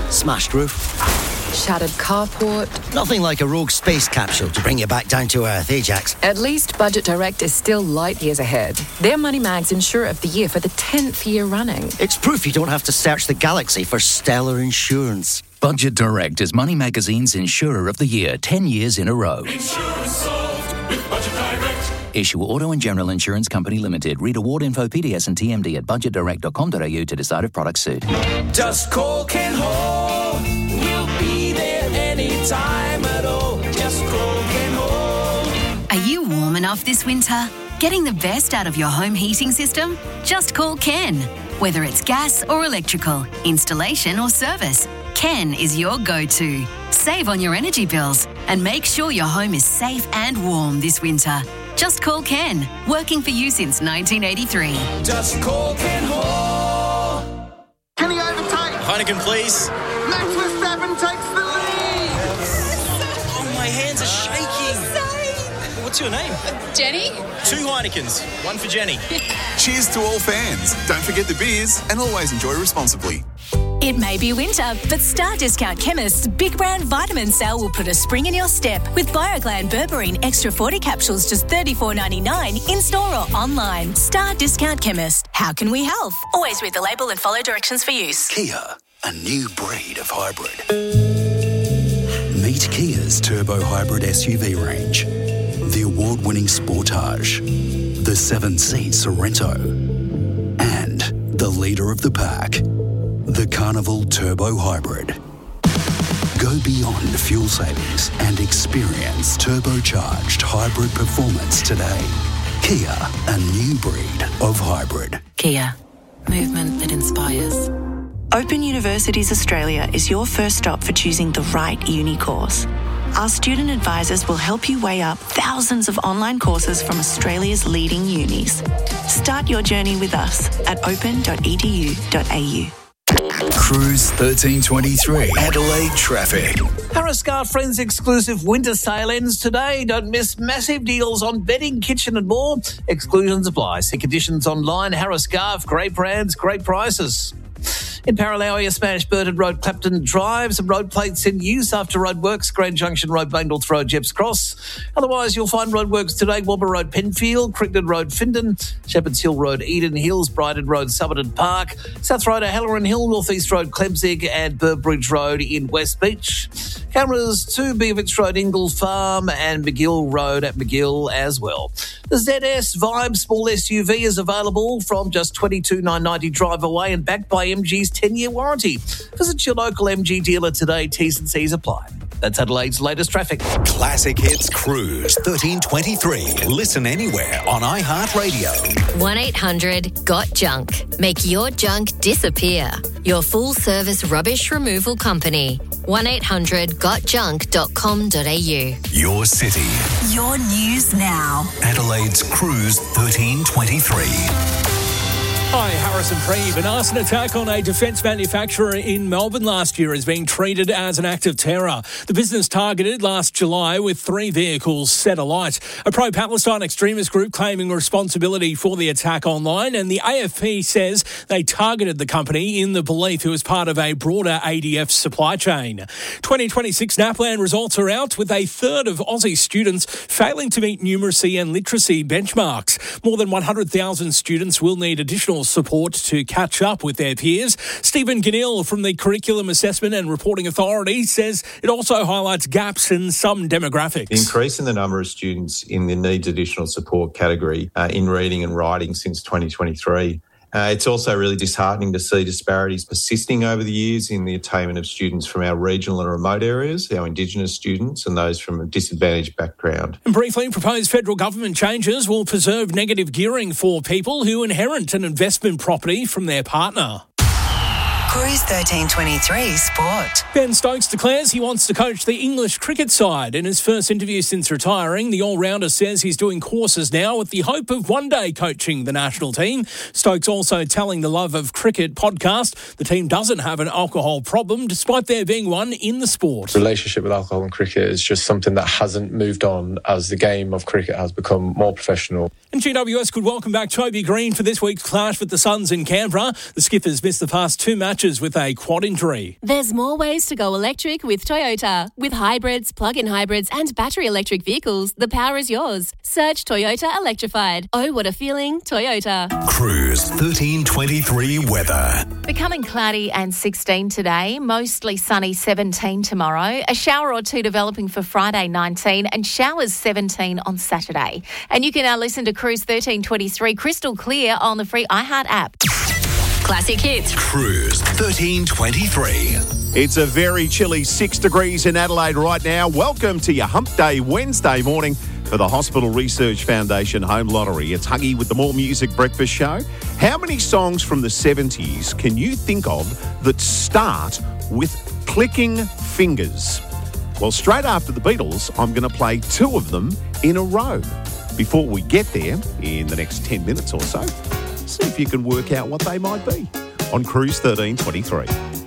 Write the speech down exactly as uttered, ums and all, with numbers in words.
Smashed roof. Shattered carport. Nothing like a rogue space capsule to bring you back down to earth, Ajax. At least Budget Direct is still light years ahead. They're Moneymag's Insurer of the Year for the tenth year running. It's proof you don't have to search the galaxy for stellar insurance. Budget Direct is Money Magazine's Insurer of the Year, ten years in a row. Insurance solved with Budget Direct. Issue Auto and General Insurance Company Limited. Read award info, P D S and T M D at budget direct dot com dot a u to decide if products suit. Just call Ken Hall. We'll be there anytime at all. Just call Ken Hall. Are you warm enough this winter? Getting the best out of your home heating system? Just call Ken. Whether it's gas or electrical, installation or service, Ken is your go-to. Save on your energy bills and make sure your home is safe and warm this winter. Just call Ken, working for you since nineteen eighty-three. Just call Ken Hall. Can he overtake? Heineken, please. Max Verstappen takes the lead. Oh, my hands are shaking. Sorry. What's your name? Uh, Jenny? Two Heinekens, one for Jenny. Cheers to all fans. Don't forget the beers and always enjoy responsibly. It may be winter, but Star Discount Chemist's Big Brand Vitamin Sale will put a spring in your step with BioGland Berberine Extra forty capsules just thirty-four ninety-nine in store or online. Star Discount Chemist. How can we help? Always read the label and follow directions for use. Kia, a new breed of hybrid. Meet Kia's Turbo Hybrid S U V range. The award-winning Sportage, the seven-seat Sorrento, and the leader of the pack, the Carnival Turbo Hybrid. Go beyond fuel savings and experience turbocharged hybrid performance today. Kia, a new breed of hybrid. Kia, movement that inspires. Open Universities Australia is your first stop for choosing the right uni course. Our student advisors will help you weigh up thousands of online courses from Australia's leading unis. Start your journey with us at open dot e d u dot a u. Cruise thirteen twenty-three, Adelaide traffic. Harris Scarf Friends exclusive winter sale ends today. Don't miss massive deals on bedding, kitchen and more. Exclusions apply. See conditions online. Harris Scarf, great brands, great prices. In Paralowie, a smashed Burton Road, Clapton Drive. Some road plates in use after roadworks. Grand Junction Road, Bangles Road, Jepps Cross. Otherwise, you'll find roadworks today. Wobber Road, Penfield. Crickton Road, Findon. Shepherds Hill Road, Eden Hills. Brighton Road, Somerton Park. South Road, Halloran Hill. North East Road, Klebzig. And Burbridge Road in West Beach. Cameras to Beaverts Road, Ingle Farm. And McGill Road at McGill as well. The Z S Vibe Small S U V is available from just twenty-two thousand nine hundred ninety drive away and backed by M G's ten-year warranty. Visit your local M G dealer today. T's and C's apply. That's Adelaide's latest traffic. Classic Hits Cruise thirteen twenty-three. Listen anywhere on iHeartRadio. one eight hundred got junk. Make your junk disappear. Your full-service rubbish removal company. one eight hundred got junk dot com dot a u. Your city. Your news now. Adelaide's Cruise thirteen twenty-three. Hi, Harrison Preeve. An arson attack on a defence manufacturer in Melbourne last year is being treated as an act of terror. The business targeted last July with three vehicles set alight. A pro-Palestine extremist group claiming responsibility for the attack online, and the A F P says they targeted the company in the belief it was part of a broader A D F supply chain. twenty twenty-six NAPLAN results are out, with a third of Aussie students failing to meet numeracy and literacy benchmarks. More than one hundred thousand students will need additional support to catch up with their peers. Stephen Ganil from the Curriculum Assessment and Reporting Authority says it also highlights gaps in some demographics. The increase in the number of students in the needs additional support category uh, in reading and writing since twenty twenty-three. Uh, it's also really disheartening to see disparities persisting over the years in the attainment of students from our regional and remote areas, our Indigenous students and those from a disadvantaged background. And briefly, proposed federal government changes will preserve negative gearing for people who inherit an investment property from their partner. Cruise thirteen twenty-three Sport. Ben Stokes declares he wants to coach the English cricket side. In his first interview since retiring, the all-rounder says he's doing courses now with the hope of one day coaching the national team. Stokes also telling the Love of Cricket podcast the team doesn't have an alcohol problem, despite there being one in the sport. Relationship with alcohol and cricket is just something that hasn't moved on as the game of cricket has become more professional. And G W S could welcome back Toby Green for this week's clash with the Suns in Canberra. The Skippers missed the past two matches clutches with a quad injury. There's more ways to go electric with Toyota. With hybrids, plug-in hybrids and battery electric vehicles, the power is yours. Search Toyota Electrified. Oh, what a feeling, Toyota. Cruise thirteen twenty-three weather. Becoming cloudy and sixteen today, mostly sunny seventeen tomorrow, a shower or two developing for Friday nineteen and showers seventeen on Saturday. And you can now listen to Cruise thirteen twenty-three crystal clear on the free iHeart app. Classic hits. Cruise thirteen twenty-three. It's a very chilly six degrees in Adelaide right now. Welcome to your Hump Day Wednesday morning for the Hospital Research Foundation Home Lottery. It's Huggy with the More Music Breakfast Show. How many songs from the seventies can you think of that start with clicking fingers? Well, straight after the Beatles, I'm going to play two of them in a row. Before we get there, in the next ten minutes or so, see if you can work out what they might be on Cruise thirteen twenty-three.